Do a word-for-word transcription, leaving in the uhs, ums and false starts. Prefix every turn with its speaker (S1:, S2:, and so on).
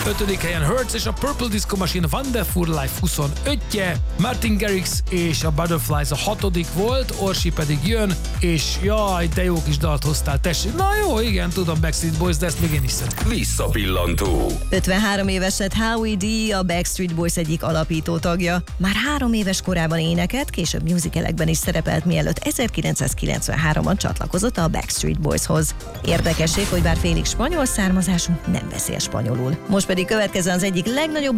S1: ötödik helyen Hurts és a Purple Disco Machine Wonderful Life huszonötje, Martin Garrix és a Butterflies a hatodik volt, Orsi pedig jön, és jaj, de jó kis dalt hoztál, tessék. Na jó, igen, tudom, Backstreet Boys, de ezt még én is szeretem.
S2: Visszapillantó.
S3: ötvenhárom éves lett Howie D, a Backstreet Boys egyik alapító tagja. Már három éves korában énekelt, később musicalekben is szerepelt, mielőtt ezerkilencszázkilencvenháromban csatlakozott a Backstreet Boyshoz. Érdekesség, hogy bár félig spanyol származású, nem beszél spanyolul. Most pedig következzen az egyik legnagyobb